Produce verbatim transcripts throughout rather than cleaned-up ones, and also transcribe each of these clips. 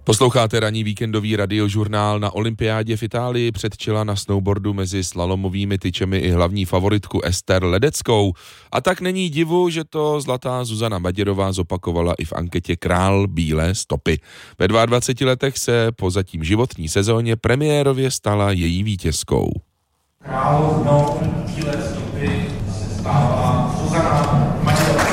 Posloucháte ranní víkendový radiožurnál. Na olympiádě v Itálii předčila na snowboardu mezi slalomovými tyčemi i hlavní favoritku Ester Ledeckou. A tak není divu, že to zlatá Zuzana Maděrová zopakovala i v anketě Král bílé stopy. Ve dvaadvaceti letech se po zatím životní sezóně premiérově stala její vítězkou. Královnou bílé stopy se stává Zuzana Maděrová.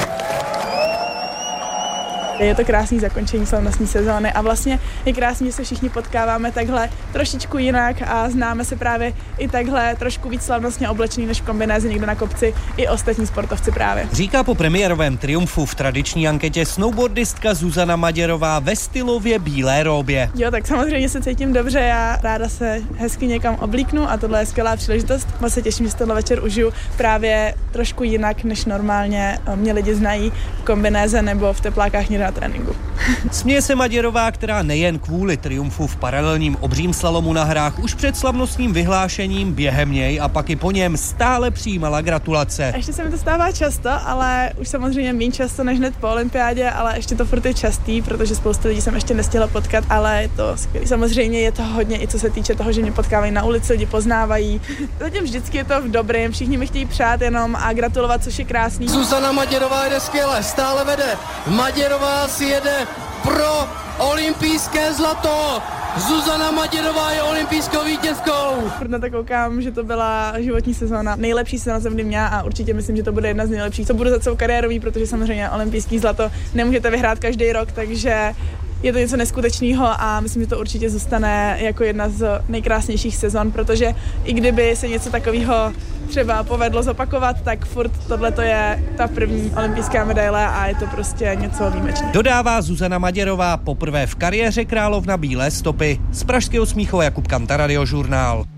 Je to krásný zakončení slavnostní sezóny a vlastně je krásný, že se všichni potkáváme takhle trošičku jinak a známe se právě i takhle trošku víc slavnostně oblečený než v kombinézi někde na kopci i ostatní sportovci právě. Říká po premiérovém triumfu v tradiční anketě snowboardistka Zuzana Maděrová ve stylově bílé róbě. Jo, tak samozřejmě se cítím dobře, já ráda se hezky někam oblíknu a tohle je skvělá příležitost. Moc se těším, že si tenhle večer užiju právě trošku jinak, než normálně mě lidi znají v kombinéze nebo v teplákách někde na tréninku. Směje se Maděrová, která nejen kvůli triumfu v paralelním obřím slalomu na hrách už před slavnostním vyhlášením během něj a pak i po něm stále přijímala gratulace. Ještě se mi to stává často, ale už samozřejmě méně často než hned po olympiádě, ale ještě to furt je častý, protože spoustu lidí jsem ještě nestihla potkat, ale je to skvělý. Samozřejmě je to hodně i co se týče toho, že mě potkávají na ulici, lidi poznávají. Zatím vždycky je to v dobrém, všichni mi chtějí přát jenom a gratulovat, což je krásný. Zuzana Maděrová jede skvěle, stále vede. Maděrová si jede pro olympijské zlato. Zuzana Maděrová je olympijskou vítězkou. Furt na to koukám, že to byla životní sezóna. Nejlepší sezóna jsem kdy měla a určitě myslím, že to bude jedna z nejlepších, co budu za celou kariérový, protože samozřejmě olympijský zlato nemůžete vyhrát každý rok, takže je to něco neskutečného a myslím, že to určitě zůstane jako jedna z nejkrásnějších sezon, protože i kdyby se něco takového třeba povedlo zopakovat, tak furt tohleto je ta první olympijská medaile a je to prostě něco výjimečného. Dodává Zuzana Maděrová, poprvé v kariéře královna bílé stopy. Z pražského Smíchova Jakub Kanta, Radiožurnál.